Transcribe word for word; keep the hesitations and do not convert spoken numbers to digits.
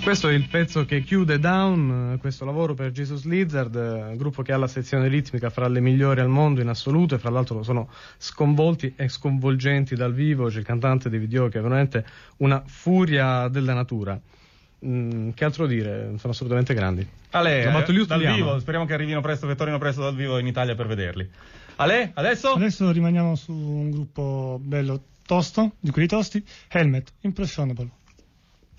Questo è il pezzo che chiude Down, questo lavoro per Jesus Lizard, gruppo che ha la sezione ritmica fra le migliori al mondo in assoluto, e fra l'altro sono sconvolti e sconvolgenti dal vivo. C'è il cantante David Yo che è veramente una furia della natura. Mm, che altro dire? Sono assolutamente grandi. Ale, eh, dal vivo, speriamo che arrivino presto, che tornino presto dal vivo in Italia per vederli. Ale, adesso? Adesso rimaniamo su un gruppo bello tosto, di quelli tosti, Helmet, Impressionable.